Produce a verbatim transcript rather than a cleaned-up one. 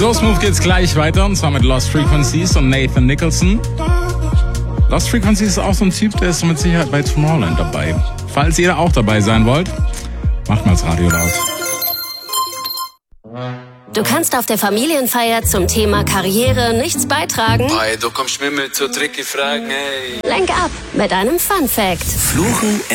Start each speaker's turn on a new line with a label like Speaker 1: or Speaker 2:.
Speaker 1: So smooth geht's gleich weiter, und zwar mit Lost Frequencies und Nathan Nicholson. Lost Frequencies ist auch so ein Typ, der ist mit Sicherheit bei Tomorrowland dabei. Falls ihr auch dabei sein wollt, macht mal das Radio laut.
Speaker 2: Du kannst auf der Familienfeier zum Thema Karriere nichts beitragen?
Speaker 3: Hey, du kommst mir mit so tricky Fragen, ey.
Speaker 2: Lenk ab mit einem Fun Fact.
Speaker 4: Fluchen